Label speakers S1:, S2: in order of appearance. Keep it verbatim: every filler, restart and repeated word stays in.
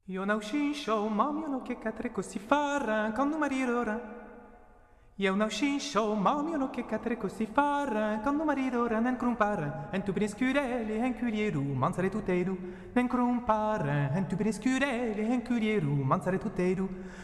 S1: Io non scinscio, mamma non che catre così farra, quando marirora. Io non scinscio, mamma non che catre così farra, quando marirora non crumpara, en tu briscurelli, en curieru, mansare tuteiru, non crumpara, en tu briscurelli, en curieru, mansare tuteiru.